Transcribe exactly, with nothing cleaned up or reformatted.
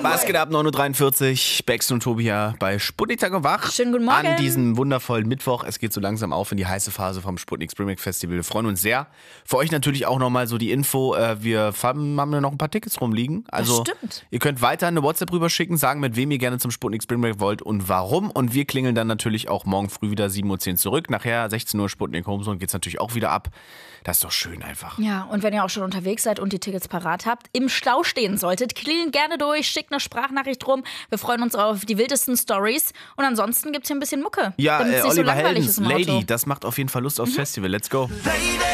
Was geht ab? neun Uhr dreiundvierzig, Bex und Tobi hier bei Sputnik Tag und Wach. Schönen guten Morgen. An diesem wundervollen Mittwoch. Es geht so langsam auf in die heiße Phase vom Sputnik Spring Break Festival. Wir freuen uns sehr. Für euch natürlich auch nochmal so die Info. Wir haben, haben noch ein paar Tickets rumliegen. Also das stimmt. Ihr könnt weiter eine WhatsApp rüberschicken, sagen, mit wem ihr gerne zum Sputnik Spring Break wollt und warum. Und wir klingeln dann natürlich auch morgen früh wieder sieben Uhr zehn zurück. Nachher sechzehn Uhr Sputnik Homezone geht es natürlich auch wieder ab. Das ist doch schön einfach. Ja, und wenn ihr auch schon unterwegs seid und die Tickets parat habt, im Stau stehen solltet, klingelt gerne durch, schickt eine Sprachnachricht rum. Wir freuen uns auf die wildesten Stories. Und ansonsten gibt es hier ein bisschen Mucke. Ja, damit äh, es nicht so Oliver langweilig Heldens, ist im Auto. Lady, das macht auf jeden Fall Lust aufs mhm. Festival. Let's go. Lady.